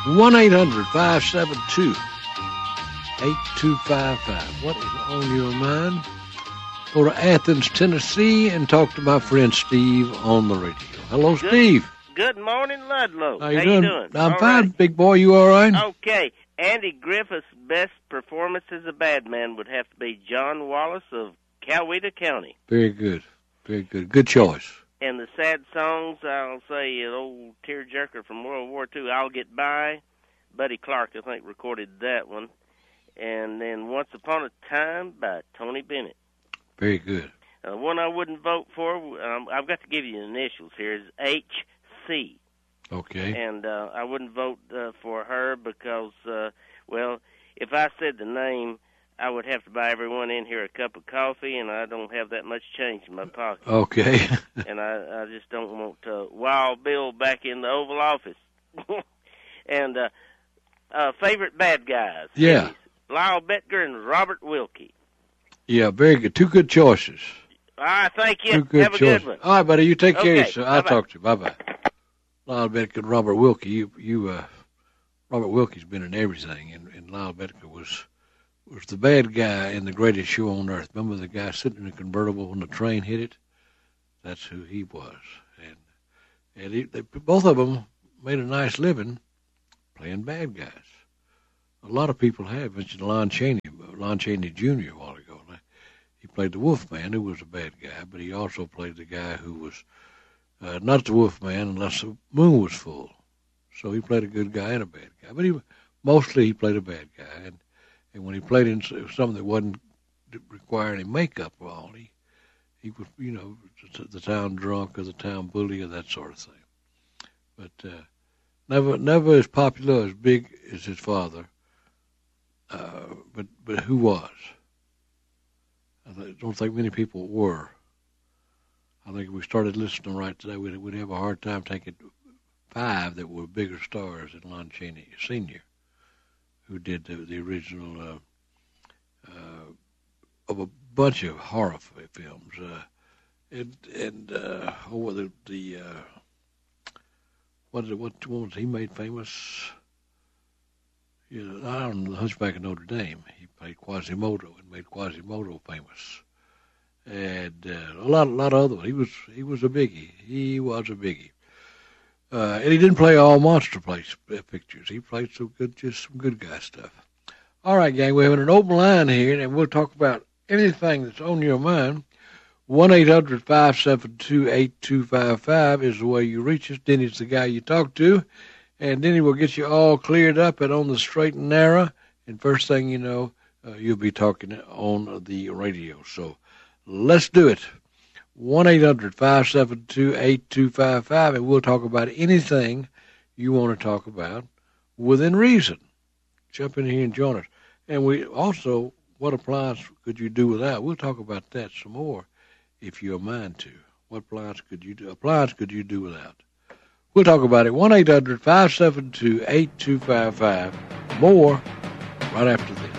1-800-572-8255. What is on your mind? Go to Athens, Tennessee, and talk to my friend Steve on the radio. Hello, Steve. Good morning, Ludlow. How you doing? I'm all fine, right. big boy. You all right? Okay. Andy Griffith's best performance as a bad man would have to be John Wallace of Coweta County. Very good. Very good. Good choice. And the sad songs, I'll say an old tearjerker from World War II, I'll Get By. Buddy Clark, I think, recorded that one. And then Once Upon a Time by Tony Bennett. Very good. One I wouldn't vote for, I've got to give you the initials here, is H.C. Okay. And I wouldn't vote for her because, well, if I said the name, I would have to buy everyone in here a cup of coffee, and I don't have that much change in my pocket. Okay. And I just don't want Wild Bill back in the Oval Office. And favorite bad guys. Yeah. Lyle Betger and Robert Wilkie. Yeah, very good. Two good choices. All right, thank you. Two good Have a choices. good one. All right, buddy. You take care of Okay, yourself. I'll bye-bye. talk to you. Bye-bye. Lyle Betker and Robert Wilkie. Robert Wilkie's been in everything, and Lyle Betker was the bad guy in The Greatest Show on Earth. Remember the guy sitting in a convertible when the train hit it? That's who he was. And both of them made a nice living playing bad guys. A lot of people have. Mentioned Lon Chaney Jr. a while ago. He played the Wolfman, who was a bad guy, but he also played the guy who was not the Wolfman unless the moon was full. So he played a good guy and a bad guy. But mostly he played a bad guy. And when he played in something that didn't require any makeup at all, he was, the town drunk or the town bully or that sort of thing. But never as popular, as big as his father. But who was? I don't think many people were. I think if we started listening right today, we'd have a hard time taking 5 that were bigger stars than Lon Chaney Sr., who did the original of a bunch of horror films. What one was he made famous? I don't know, The Hunchback of Notre Dame. He played Quasimodo and made Quasimodo famous. And a lot of other ones. He was a biggie. He was a biggie. And he didn't play all monster pictures. He played some good guy stuff. All right, gang, we're having an open line here, and we'll talk about anything that's on your mind. 1-800-572-8255 is the way you reach us. Denny's the guy you talk to. And Denny will get you all cleared up and on the straight and narrow. And first thing you know, you'll be talking on the radio. So let's do it. 1-800-572-8255, and we'll talk about anything you want to talk about within reason. Jump in here and join us. And we also, what appliance could you do without? We'll talk about that some more if you're a mind to. What appliance could you do without? We'll talk about it. 1-800-572-8255. More right after this.